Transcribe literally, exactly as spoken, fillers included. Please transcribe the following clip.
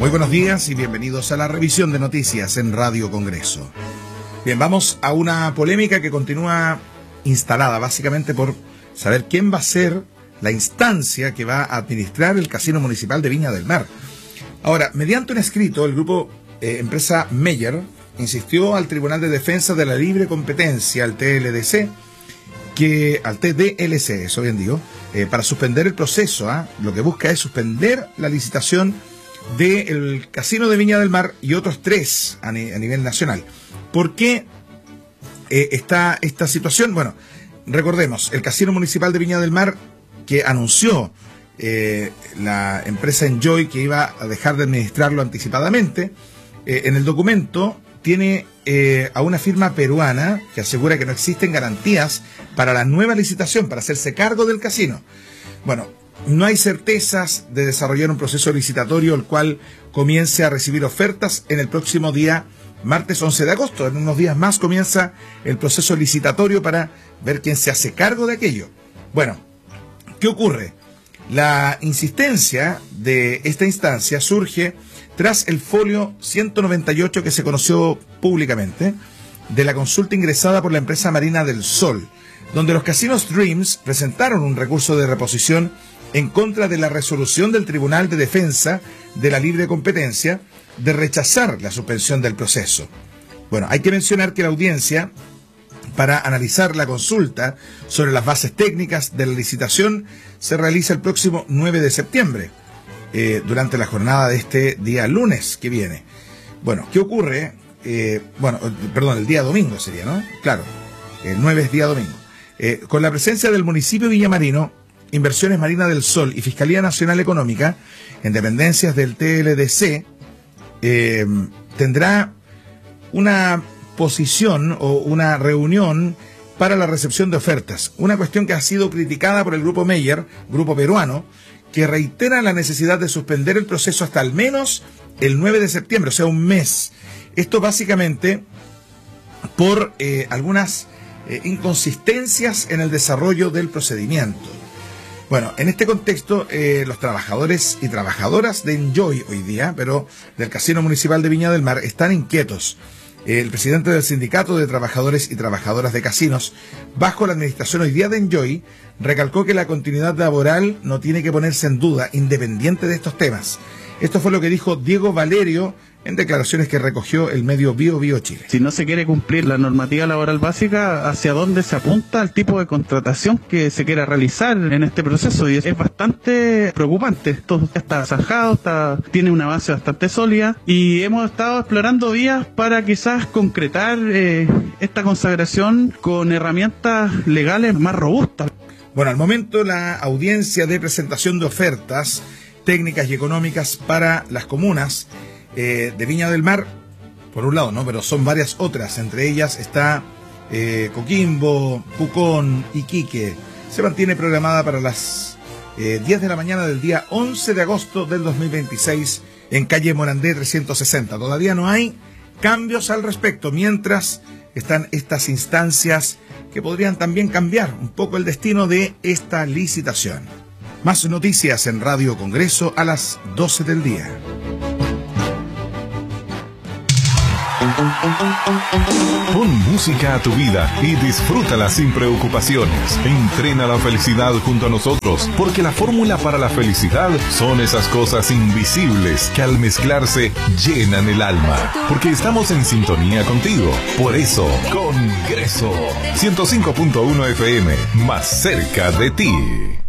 Muy buenos días y bienvenidos a la revisión de noticias en Radio Congreso. Bien, vamos a una polémica que continúa instalada básicamente por saber quién va a ser la instancia que va a administrar el Casino Municipal de Viña del Mar. Ahora, mediante un escrito, el grupo eh, empresa Meyer insistió al Tribunal de Defensa de la Libre Competencia, al T L D C, que al T D L C, eso bien digo, eh, para suspender el proceso. ¿eh? Lo que busca es suspender la licitación del Casino de Viña del Mar y otros tres a, ni, a nivel nacional. ¿Por qué eh, está esta situación? Bueno, recordemos, el Casino Municipal de Viña del Mar, que anunció eh, la empresa Enjoy que iba a dejar de administrarlo anticipadamente, eh, en el documento tiene eh, a una firma peruana que asegura que no existen garantías para la nueva licitación, para hacerse cargo del casino. Bueno, no hay certezas de desarrollar un proceso licitatorio el cual comience a recibir ofertas en el próximo día, martes once de agosto. En unos días más comienza el proceso licitatorio para ver quién se hace cargo de aquello. Bueno, ¿qué ocurre? La insistencia de esta instancia surge tras el folio ciento noventa y ocho que se conoció públicamente de la consulta ingresada por la empresa Marina del Sol, donde los casinos Dreams presentaron un recurso de reposición en contra de la resolución del Tribunal de Defensa de la Libre Competencia de rechazar la suspensión del proceso. Bueno, hay que mencionar que la audiencia para analizar la consulta sobre las bases técnicas de la licitación se realiza el próximo nueve de septiembre, eh, durante la jornada de este día lunes que viene. Bueno, ¿qué ocurre? Eh, bueno, perdón, el día domingo sería, ¿no? Claro, el nueve es día domingo. Eh, con la presencia del municipio Villamarino, Inversiones Marina del Sol y Fiscalía Nacional Económica, en dependencias del T L D C, eh, tendrá una posición o una reunión para la recepción de ofertas. Una cuestión que ha sido criticada por el grupo Meyer, grupo peruano, que reitera la necesidad de suspender el proceso hasta al menos el nueve de septiembre, o sea, un mes. Esto básicamente por eh, algunas eh, inconsistencias en el desarrollo del procedimiento. Bueno, en este contexto, eh, los trabajadores y trabajadoras de Enjoy hoy día, pero del Casino Municipal de Viña del Mar, están inquietos. El presidente del Sindicato de Trabajadores y Trabajadoras de Casinos, bajo la administración hoy día de Enjoy, recalcó que la continuidad laboral no tiene que ponerse en duda, independiente de estos temas. Esto fue lo que dijo Diego Valerio en declaraciones que recogió el medio Bio Bio Chile. Si no se quiere cumplir la normativa laboral básica, ¿hacia dónde se apunta el tipo de contratación que se quiera realizar en este proceso? Y es, es bastante preocupante. Esto está zanjado, está, tiene una base bastante sólida y hemos estado explorando vías para quizás concretar eh, esta consagración con herramientas legales más robustas. Bueno, al momento la audiencia de presentación de ofertas técnicas y económicas para las comunas eh, de Viña del Mar, por un lado, ¿no? Pero son varias otras, entre ellas está eh, Coquimbo, Pucón, Iquique. Se mantiene programada para las eh, diez de la mañana del día once de agosto del dos mil veintiséis en calle Morandé trescientos sesenta. Todavía no hay cambios al respecto, mientras están estas instancias que podrían también cambiar un poco el destino de esta licitación. Más noticias en Radio Congreso a las doce del día. Pon música a tu vida y disfrútala sin preocupaciones. Entrena la felicidad junto a nosotros, porque la fórmula para la felicidad son esas cosas invisibles que al mezclarse llenan el alma. Porque estamos en sintonía contigo. Por eso, Congreso ciento cinco punto uno F M, más cerca de ti.